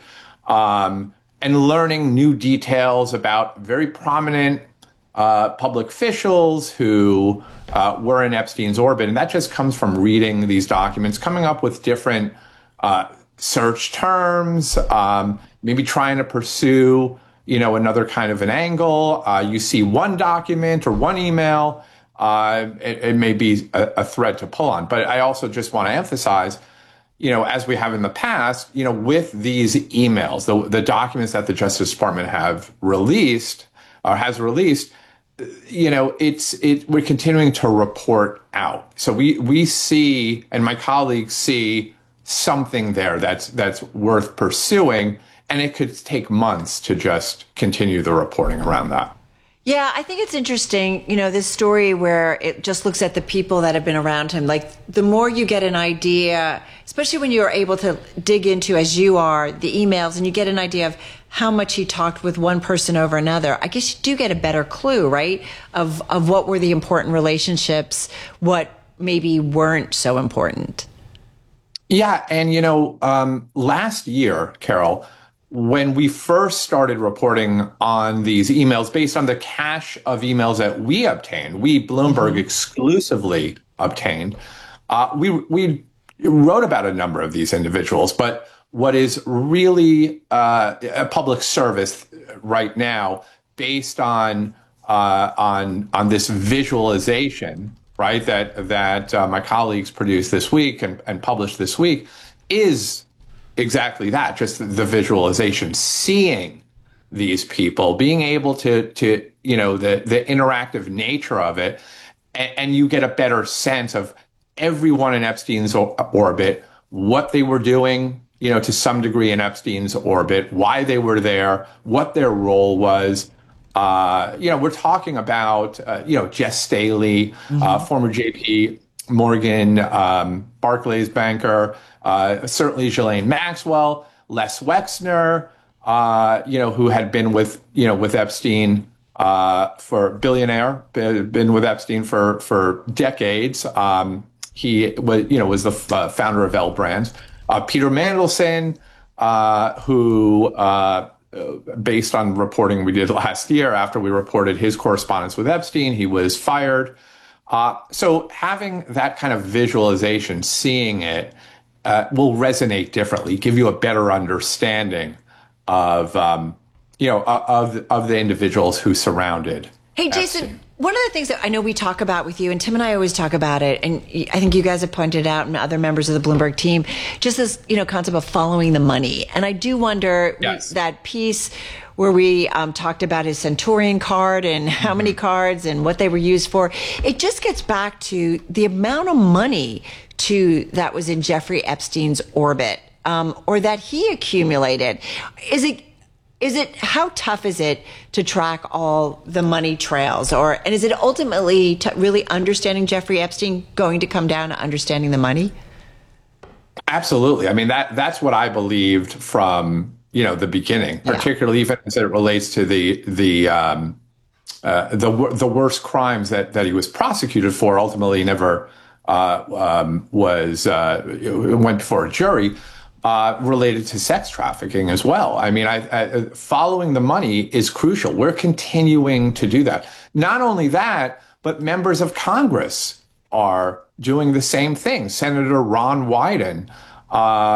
um, and learning new details about very prominent uh, public officials who uh, were in Epstein's orbit. And that just comes from reading these documents, coming up with different uh, search terms, um, maybe trying to pursue, you know, another kind of an angle. Uh, you see one document or one email, uh, it, it may be a, a thread to pull on. But I also just want to emphasize, you know, as we have in the past, you know, with these emails, the, the documents that the Justice Department have released or has released, you know, it's it. We're continuing to report out. So we we see, and my colleagues see something there that's that's worth pursuing, and it could take months to just continue the reporting around that. Yeah, I think it's interesting, you know, this story where it just looks at the people that have been around him. Like, the more you get an idea, especially when you're able to dig into, as you are, the emails, and you get an idea of how much he talked with one person over another, I guess you do get a better clue, right, of, of what were the important relationships, what maybe weren't so important. Yeah, and, you know, um, last year, Carol, when we first started reporting on these emails based on the cache of emails that we obtained, we Bloomberg mm-hmm. exclusively obtained, uh, we we wrote about a number of these individuals. But what is really uh, a public service right now, based on uh, on on this visualization, right, that that uh, my colleagues produced this week and, and published this week, is exactly that, just the visualization, seeing these people, being able to, to you know, the, the interactive nature of it, and, and you get a better sense of everyone in Epstein's orbit, what they were doing, you know, to some degree in Epstein's orbit, why they were there, what their role was. Uh, you know, we're talking about, uh, you know, Jess Staley, mm-hmm. uh, former J P Morgan, um, Barclays banker, Uh, certainly Ghislaine Maxwell, Les Wexner, uh, you know, who had been with, you know, with Epstein uh, for billionaire, been with Epstein for for decades. Um, he was, you know, was the uh, founder of L Brands. Uh, Peter Mandelson, uh, who, uh, based on reporting we did last year, after we reported his correspondence with Epstein, he was fired. Uh, so having that kind of visualization, seeing it, Uh, will resonate differently, give you a better understanding of, um, you know, of of the individuals who surrounded. Hey, Jason, Epstein. One of the things that I know we talk about with you, and Tim and I always talk about it, and I think you guys have pointed out, and other members of the Bloomberg team, just this, you know, concept of following the money. And I do wonder, yes. that piece where we um, talked about his Centurion card and how many cards and what they were used for, it just gets back to the amount of money to that was in Jeffrey Epstein's orbit, um, or that he accumulated. Is it is it, how tough is it to track all the money trails? Or, and is it ultimately to really understanding Jeffrey Epstein going to come down to understanding the money? Absolutely. I mean, that that's what I believed from, you know, the beginning, particularly yeah. even as it relates to the, the, um, uh, the, the worst crimes that, that he was prosecuted for, ultimately never, uh, um, was, uh, went before a jury. Uh, related to sex trafficking as well. I mean, I, I, following the money is crucial. We're continuing to do that. Not only that, but members of Congress are doing the same thing. Senator Ron Wyden, uh,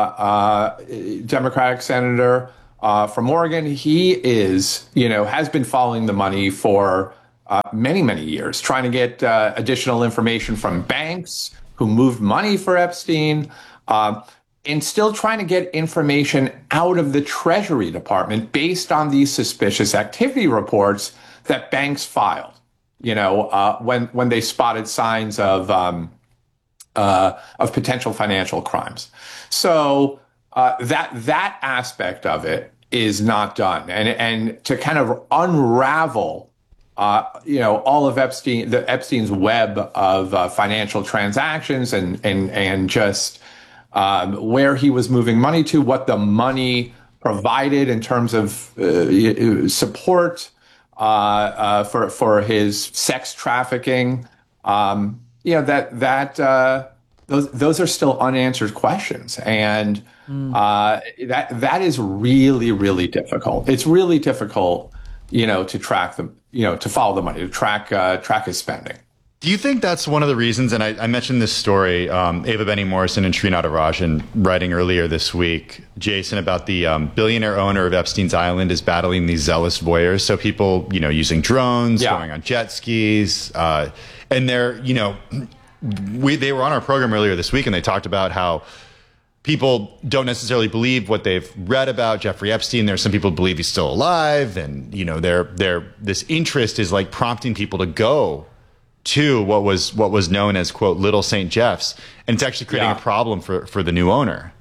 uh, Democratic senator uh, from Oregon, he is, you know, has been following the money for uh, many, many years, trying to get uh, additional information from banks who moved money for Epstein. Uh, and still trying to get information out of the Treasury Department based on these suspicious activity reports that banks filed, you know, uh, when when they spotted signs of um, uh, of potential financial crimes. So uh, that that aspect of it is not done, and and to kind of unravel, uh, you know, all of Epstein the Epstein's web of uh, financial transactions and and and just. Um, where he was moving money to, what the money provided in terms of uh, support uh, uh, for for his sex trafficking. Um, you know, that that uh, those those are still unanswered questions, and mm. uh, that that is really really difficult. It's really difficult, you know, to track them, you know, to follow the money, to track uh, track his spending. Do you think that's one of the reasons, and I, I mentioned this story, um, Ava Benny Morrison and Sri Natarajan writing earlier this week, Jason, about the um, billionaire owner of Epstein's Island is battling these zealous voyeurs. So people, you know, using drones, yeah. going on jet skis, uh, and they're, you know, we they were on our program earlier this week and they talked about how people don't necessarily believe what they've read about Jeffrey Epstein. There's some people who believe he's still alive, and, you know, they're, they're, this interest is like prompting people to go to what was what was known as, quote, Little Saint Jeff's, and it's actually creating yeah. a problem for for the new owner.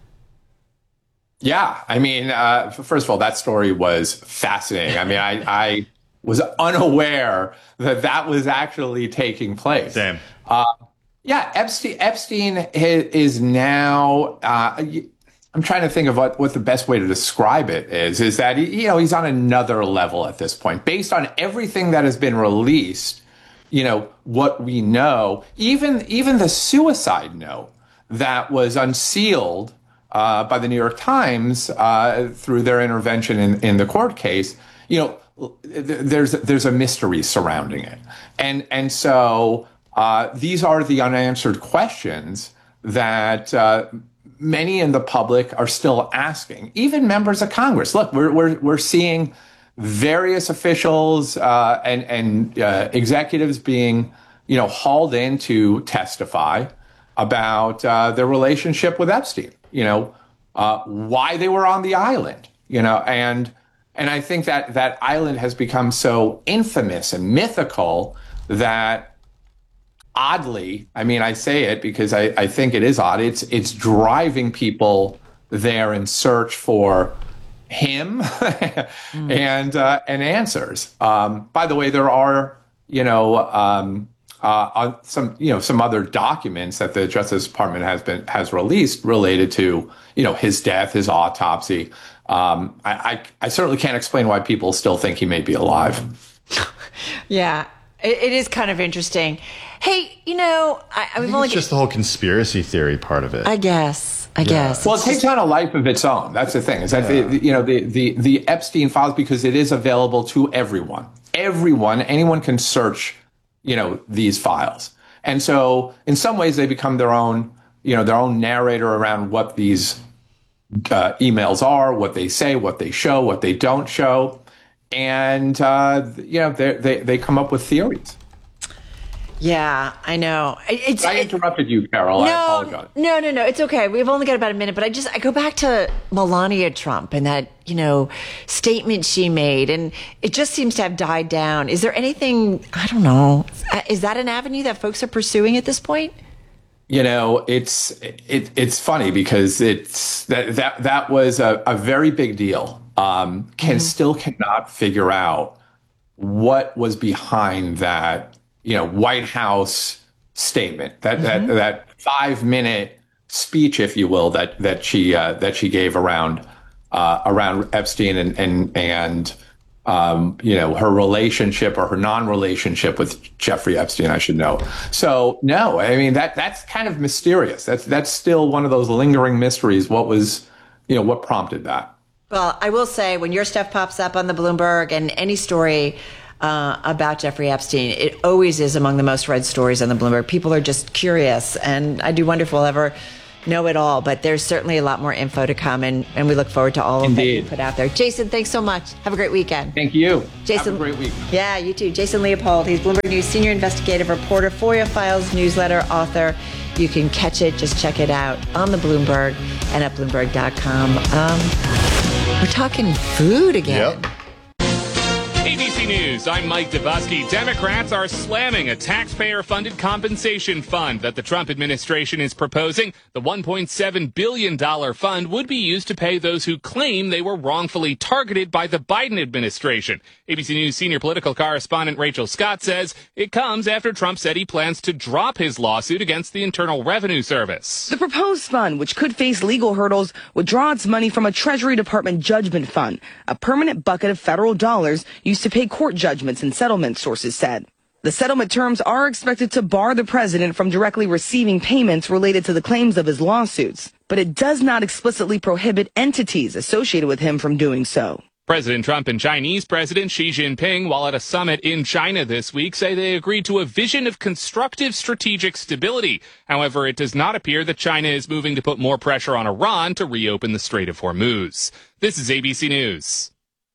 Yeah, I mean, uh, first of all, that story was fascinating. I mean, I, I was unaware that that was actually taking place. Same. Uh, yeah, Epstein Epstein is now. Uh, I'm trying to think of what, what the best way to describe it is. Is that he, you know, he's on another level at this point, based on everything that has been released. You know, what we know, even even the suicide note that was unsealed uh, by the New York Times uh, through their intervention in, in the court case, you know, there's there's a mystery surrounding it. And and so uh, these are the unanswered questions that uh, many in the public are still asking, even members of Congress. Look, we're we're we're seeing various officials uh, and and uh, executives being, you know, hauled in to testify about uh, their relationship with Epstein. You know, uh, why they were on the island. You know, and and I think that that island has become so infamous and mythical that, oddly, I mean, I say it because I, I think it is odd. It's it's driving people there in search for him mm. and uh, and answers. Um, by the way, there are, you know, um, uh, some you know some other documents that the Justice Department has been has released related to, you know, his death, his autopsy. Um, I, I I certainly can't explain why people still think he may be alive. Yeah, it, it is kind of interesting. Hey, you know, I, I, I we've think only it's just the whole conspiracy theory part of it. I guess. I yeah. guess. Well, it takes on a life of its own. That's the thing. Is that yeah. the, you know the, the the Epstein files, because it is available to everyone. Everyone, anyone can search, you know, these files, and so in some ways they become their own, you know, their own narrator around what these uh, emails are, what they say, what they show, what they don't show, and uh, you know they they they come up with theories. Yeah, I know. It's, I interrupted you, Carol. No, I apologize. No, no, no. It's okay. We've only got about a minute, but I just, I go back to Melania Trump and that, you know, statement she made, and it just seems to have died down. Is there anything, I don't know, is that an avenue that folks are pursuing at this point? You know, it's, it, it's funny because it's, that, that, that was a, a very big deal um, can mm-hmm. still cannot figure out what was behind that, you know, White House statement, that mm-hmm. that that five minute speech, if you will, that that she uh, that she gave around uh, around Epstein and and and um, you know, her relationship or her non-relationship with Jeffrey Epstein, I should know. So no, I mean that that's kind of mysterious. That's that's still one of those lingering mysteries. What was, you know, what prompted that? Well, I will say when your stuff pops up on the Bloomberg and any story uh, about Jeffrey Epstein, it always is among the most read stories on the Bloomberg. People are just curious, and I do wonder if we'll ever know it all, but there's certainly a lot more info to come, and, and we look forward to all of it you put out there. Jason, thanks so much. Have a great weekend. Thank you. Jason, have a great week. Yeah, you too. Jason Leopold, he's Bloomberg News senior investigative reporter, FOIA Files newsletter author. You can catch it, just check it out on the Bloomberg and at Bloomberg dot com. Um, we're talking food again. Yep. A B C News, I'm Mike Dubusky. Democrats are slamming a taxpayer-funded compensation fund that the Trump administration is proposing. The one point seven billion dollars fund would be used to pay those who claim they were wrongfully targeted by the Biden administration. A B C News senior political correspondent Rachel Scott says it comes after Trump said he plans to drop his lawsuit against the Internal Revenue Service. The proposed fund, which could face legal hurdles, would draw its money from a Treasury Department judgment fund, a permanent bucket of federal dollars used to pay court judgments and settlements, sources said. The settlement terms are expected to bar the president from directly receiving payments related to the claims of his lawsuits, but it does not explicitly prohibit entities associated with him from doing so. President Trump and Chinese President Xi Jinping, while at a summit in China this week, say they agreed to a vision of constructive strategic stability. However, it does not appear that China is moving to put more pressure on Iran to reopen the Strait of Hormuz. This is A B C News.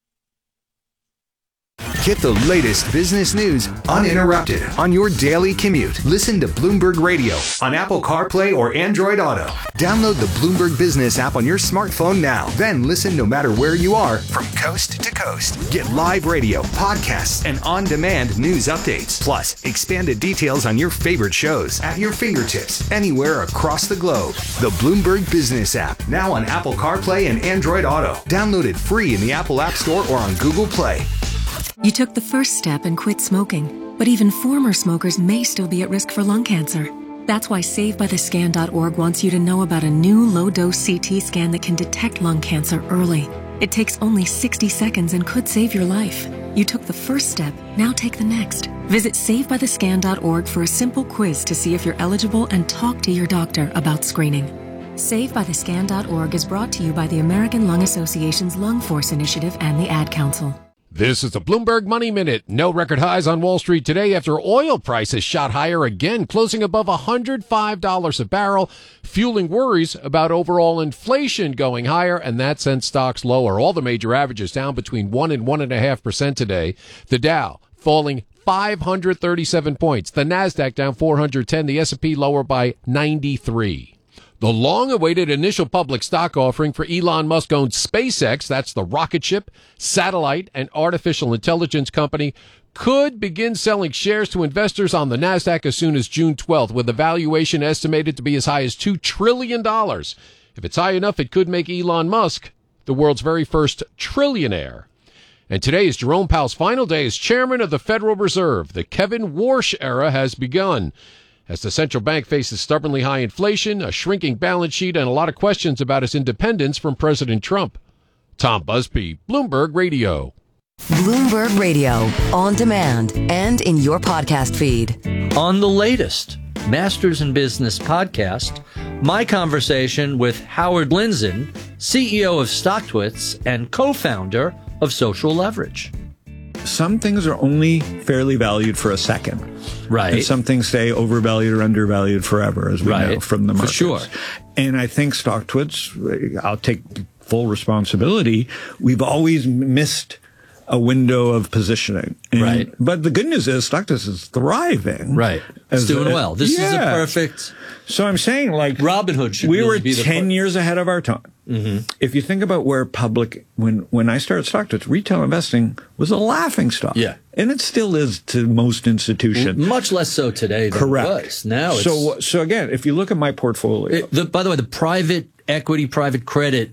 Get the latest business news uninterrupted on your daily commute. Listen to Bloomberg Radio on Apple CarPlay or Android Auto. Download the Bloomberg Business app on your smartphone now. Then listen no matter where you are from coast to coast. Get live radio, podcasts, and on-demand news updates. Plus, expanded details on your favorite shows at your fingertips anywhere across the globe. The Bloomberg Business app, now on Apple CarPlay and Android Auto. Download it free in the Apple App Store or on Google Play. You took the first step and quit smoking, but even former smokers may still be at risk for lung cancer. That's why Save By The Scan dot org wants you to know about a new low-dose C T scan that can detect lung cancer early. It takes only sixty seconds and could save your life. You took the first step, now take the next. Visit Save By The Scan dot org for a simple quiz to see if you're eligible and talk to your doctor about screening. Save By The Scan dot org is brought to you by the American Lung Association's Lung Force Initiative and the Ad Council. This is the Bloomberg Money Minute. No record highs on Wall Street today after oil prices shot higher again, closing above one hundred five dollars a barrel, fueling worries about overall inflation going higher, and that sent stocks lower. All the major averages down between one and one and a half percent today. The Dow falling five hundred thirty-seven points. The Nasdaq down four hundred ten. The S and P lower by ninety-three. The long-awaited initial public stock offering for Elon Musk-owned SpaceX, that's the rocket ship, satellite, and artificial intelligence company, could begin selling shares to investors on the Nasdaq as soon as June twelfth, with a valuation estimated to be as high as two trillion dollars. If it's high enough, it could make Elon Musk the world's very first trillionaire. And today is Jerome Powell's final day as chairman of the Federal Reserve. The Kevin Warsh era has begun, as the central bank faces stubbornly high inflation, a shrinking balance sheet, and a lot of questions about its independence from President Trump. Tom Busby, Bloomberg Radio. Bloomberg Radio, on demand and in your podcast feed. On the latest Masters in Business podcast, my conversation with Howard Lindzen, C E O of StockTwits and co-founder of Social Leverage. Some things are only fairly valued for a second. Right. And some things stay overvalued or undervalued forever, as we right. know from the markets. For sure. And I think StockTwits, I'll take full responsibility, we've always missed a window of positioning. And, right. But the good news is StockTwits is thriving. Right. It's doing a, well. This yeah. is a perfect... So I'm saying, like... Robinhood should We really were be the ten part- years ahead of our time. Mm-hmm. If you think about where public... When, when I started StockTwits, retail investing was a laughing stock. Yeah. And it still is to most institutions. Much less so today than Correct. it was. Now it's... So, so again, if you look at my portfolio... It, the, by the way, the private equity, private credit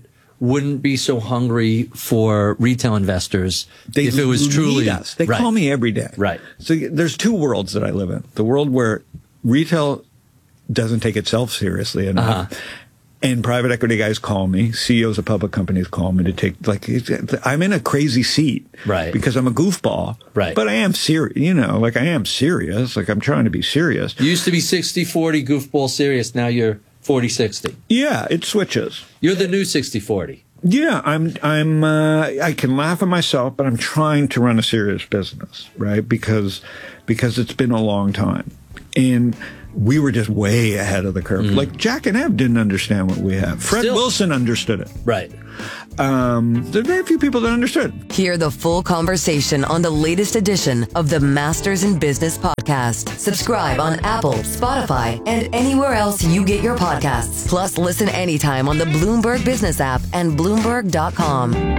wouldn't be so hungry for retail investors They if it was truly need us. They right. call me every day. Right. So there's two worlds that I live in. The world where retail doesn't take itself seriously enough. Uh-huh. And private equity guys call me, C E Os of public companies call me to take, like, I'm in a crazy seat. Right. Because I'm a goofball. Right. But I am serious, you know, like I am serious. Like I'm trying to be serious. You used to be sixty forty goofball serious. Now you're forty sixty. Yeah, it switches. You're the new sixty forty. Yeah, I'm, I'm, uh, I can laugh at myself, but I'm trying to run a serious business, right? Because, because it's been a long time. And we were just way ahead of the curve. Mm. Like Jack and Ev didn't understand what we have. Fred Still. Wilson understood it. Right. Um, there are very few people that understood. Hear the full conversation on the latest edition of the Masters in Business podcast. Subscribe on Apple, Spotify, and anywhere else you get your podcasts. Plus, listen anytime on the Bloomberg Business app and Bloomberg dot com.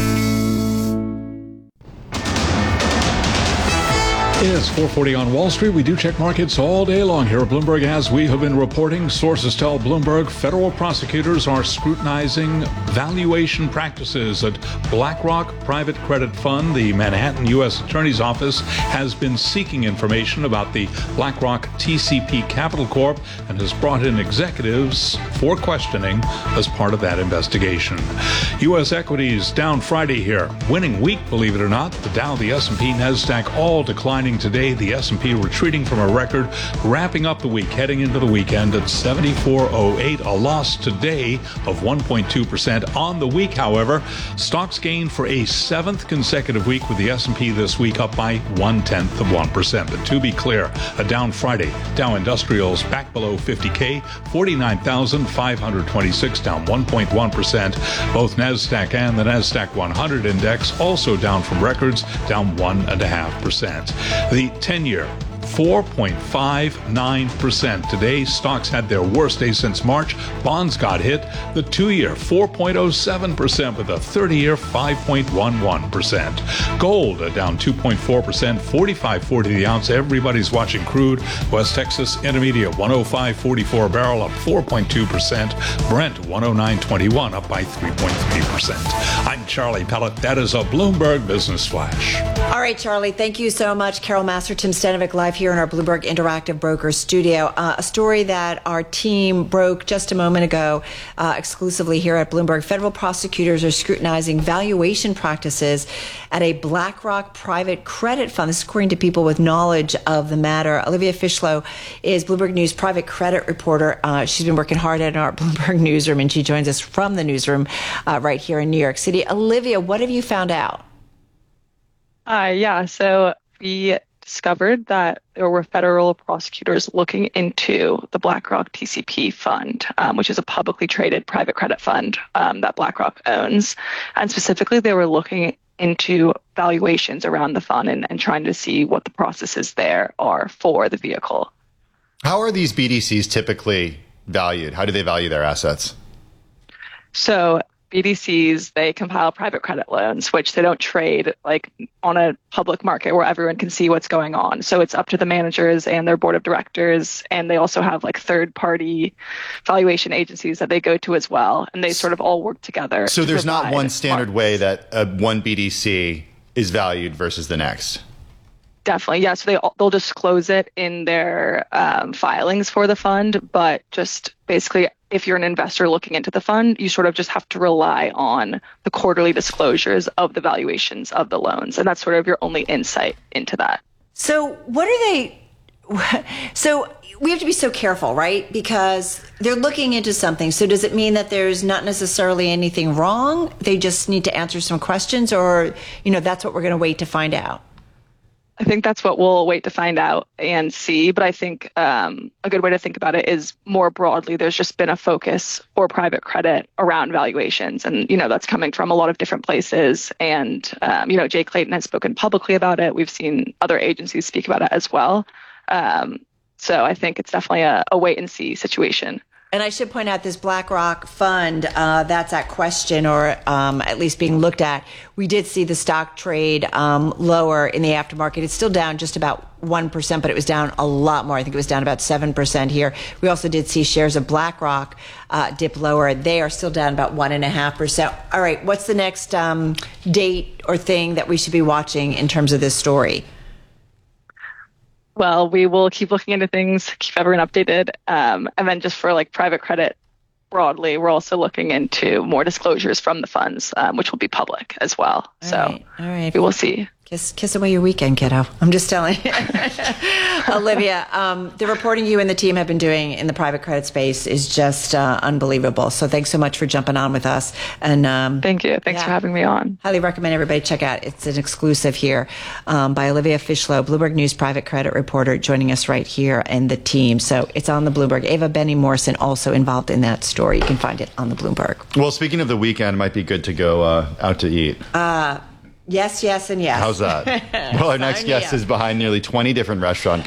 It's four forty on Wall Street. We do check markets all day long here at Bloomberg. As we have been reporting, sources tell Bloomberg federal prosecutors are scrutinizing valuation practices at BlackRock Private Credit Fund. The Manhattan U S Attorney's Office has been seeking information about the BlackRock T C P Capital Corp and has brought in executives for questioning as part of that investigation. U S equities down Friday here. Winning week, believe it or not. The Dow, the S and P, NASDAQ all declining today. The S and P retreating from a record, wrapping up the week, heading into the weekend at seventy-four oh eight, a loss today of one point two percent. On the week, however, stocks gained for a seventh consecutive week, with the S and P this week up by one-tenth of one percent. But to be clear, a down Friday. Dow Industrials back below fifty K, forty-nine thousand five hundred twenty-six, down one point one percent. Both NASDAQ and the NASDAQ one hundred index also down from records, down one point five percent. The ten-year, four point five nine percent. Today, stocks had their worst day since March. Bonds got hit. The two-year, four point oh seven percent, with the thirty-year, five point one one percent. Gold down two point four percent, forty-five forty the ounce. Everybody's watching crude. West Texas Intermediate, one oh five forty-four a barrel, up four point two percent. Brent, one oh nine twenty-one, up by three point three percent. I'm Charlie Pellet. That is a Bloomberg Business Flash. All right, Charlie, thank you so much. Carol Master, Tim Stanovic, live here in our Bloomberg Interactive Brokers studio. Uh, a story that our team broke just a moment ago, uh, exclusively here at Bloomberg. Federal prosecutors are scrutinizing valuation practices at a BlackRock private credit fund. This is according to people with knowledge of the matter. Olivia Fishlow is Bloomberg News private credit reporter. Uh, she's been working hard at our Bloomberg newsroom, and she joins us from the newsroom uh, right here in New York City. Olivia, what have you found out? Uh, yeah, so we discovered that there were federal prosecutors looking into the BlackRock T C P fund, um, which is a publicly traded private credit fund um, that BlackRock owns. And specifically, they were looking into valuations around the fund and, and trying to see what the processes there are for the vehicle. How are these B D Cs typically valued? How do they value their assets? So B D Cs, they compile private credit loans, which they don't trade like on a public market where everyone can see what's going on. So it's up to the managers and their board of directors. And they also have like third party valuation agencies that they go to as well. And they sort of all work together. So there's not one standard markets. way that uh, one B D C is valued versus the next. Definitely. Yeah. So they, they'll disclose it in their um, filings for the fund, but just basically, if you're an investor looking into the fund, you sort of just have to rely on the quarterly disclosures of the valuations of the loans. And that's sort of your only insight into that. So what are they? So we have to be so careful, right? Because they're looking into something. So does it mean that there's not necessarily anything wrong? They just need to answer some questions, or, you know, that's what we're going to wait to find out? I think that's what we'll wait to find out and see. But I think um, a good way to think about it is more broadly, there's just been a focus for private credit around valuations. And, you know, that's coming from a lot of different places. And, um, you know, Jay Clayton has spoken publicly about it. We've seen other agencies speak about it as well. Um, so I think it's definitely a, a wait and see situation. And I should point out this BlackRock fund, uh, that's at question, or um, at least being looked at. We did see the stock trade um, lower in the aftermarket. It's still down just about one percent, but it was down a lot more. I think it was down about seven percent here. We also did see shares of BlackRock uh, dip lower. They are still down about one point five percent. All right, what's the next um, date or thing that we should be watching in terms of this story? Well, we will keep looking into things, keep everyone updated. Um, and then just for like private credit broadly, we're also looking into more disclosures from the funds, um, which will be public as well. All so right, all right. we will see. Kiss, kiss away your weekend, kiddo. I'm just telling you. Olivia, um, the reporting you and the team have been doing in the private credit space is just uh, unbelievable. So thanks so much for jumping on with us. And um, Thank you. Thanks yeah, for having me on. Highly recommend everybody check out. It's an exclusive here um, by Olivia Fishlow, Bloomberg News private credit reporter, joining us right here and the team. So it's on the Bloomberg. Ava Benny Morrison also involved in that story. You can find it on the Bloomberg. Well, speaking of the weekend, it might be good to go uh, out to eat. Uh, yes, yes, and yes. How's that? Well, our next Sign me guest up. is behind nearly twenty different restaurant